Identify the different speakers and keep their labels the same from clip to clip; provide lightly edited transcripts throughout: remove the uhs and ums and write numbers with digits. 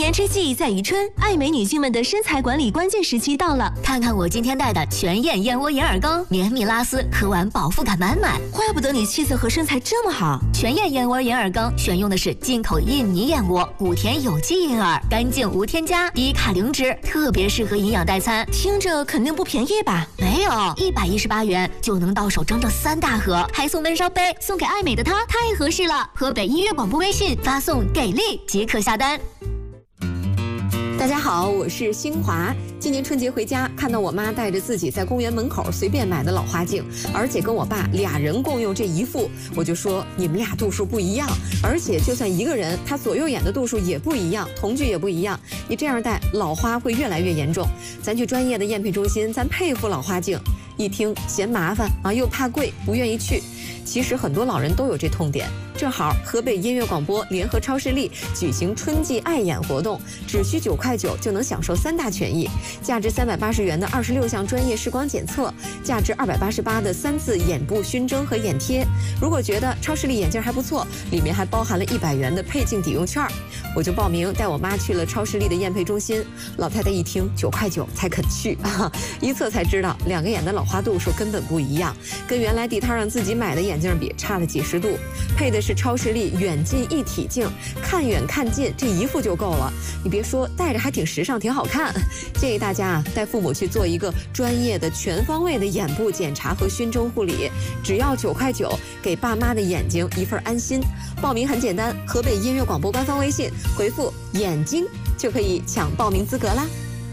Speaker 1: 年之计在于春，爱美女性们的身材管理关键时期到了。
Speaker 2: 看看我今天带的全燕燕窝银耳羹，绵密拉丝，喝完饱腹感满满。
Speaker 1: 怪不得你气色和身材这么好。
Speaker 2: 全燕燕窝银耳羹选用的是进口印尼燕窝，谷田有机银耳，干净无添加，低卡零脂，特别适合营养代餐。
Speaker 1: 听着肯定不便宜吧？
Speaker 2: 没有，118元就能到手整整3大盒，还送温烧杯，送给爱美的她太合适了。河北音乐广播微信发送给力即可下单。
Speaker 3: 大家好，我是新华。今年春节回家，看到我妈带着自己在公园门口随便买的老花镜，而且跟我爸俩人共用这一副，我就说你们俩度数不一样，而且就算一个人，他左右眼的度数也不一样，瞳距也不一样，你这样戴老花会越来越严重。咱去专业的验配中心，咱配副老花镜。一听嫌麻烦啊，又怕贵，不愿意去。其实很多老人都有这痛点。正好河北音乐广播联合超视力举行春季爱眼活动，只需9块9就能享受3大权益：价值380元的26项专业视光检测，价值288的3次眼部熏蒸和眼贴。如果觉得超视力眼镜还不错，里面还包含了100元的配镜抵用券。我就报名带我妈去了超视力的验配中心。老太太一听9块9才肯去啊，一测才知道2个眼的老花度数根本不一样，跟原来地摊上自己买的眼镜比差了几十度。配的是超视力远近一体镜，看远看近这一副就够了。你别说，戴着还挺时尚，挺好看。建议大家啊，带父母去做一个专业的全方位的眼部检查和熏蒸护理，只要9块9，给爸妈的眼睛一份安心。报名很简单，河北音乐广播官方微信回复眼睛就可以抢报名资格啦。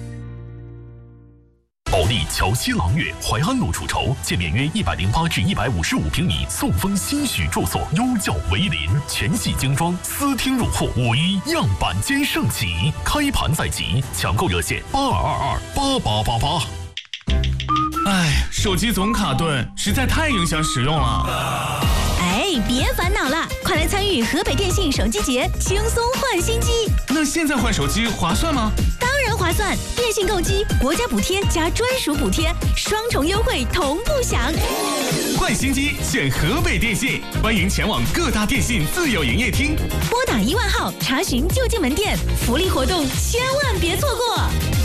Speaker 4: 保利桥西朗悦淮安路出筹，建面约108至155平米宋风新许住所，优教为邻，全系精装，私厅入户，5·1样板间盛起，开盘在即，抢购热线82228888。
Speaker 5: 哎，手机总卡顿，实在太影响使用了。
Speaker 1: 别烦恼了，快来参与河北电信手机节，轻松换新机。
Speaker 5: 那现在换手机划算吗？
Speaker 1: 当然划算，电信购机，国家补贴加专属补贴，双重优惠同步享。
Speaker 5: 换新机选河北电信，欢迎前往各大电信自有营业厅，
Speaker 1: 拨打1万号查询就近门店，福利活动千万别错过。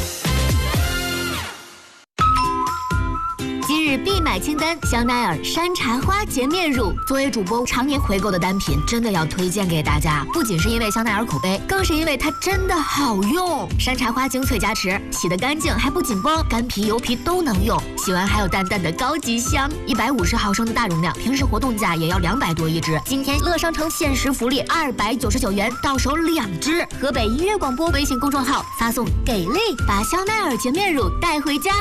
Speaker 2: 今日必买清单：香奈儿山茶花洁面乳。作为主播常年回购的单品，真的要推荐给大家。不仅是因为香奈儿口碑，更是因为它真的好用。山茶花精粹加持，洗得干净还不紧绷，干皮油皮都能用。洗完还有淡淡的高级香。150毫升的大容量，平时活动价也要200多一支。今天乐商城限时福利299元，到手2支。河北音乐广播微信公众号发送给力，把香奈儿洁面乳带回家。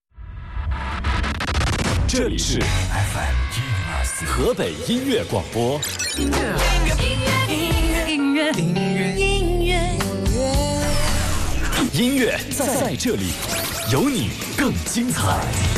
Speaker 6: 这里是 FM 河北音乐广播。音乐在这里，有你更精彩。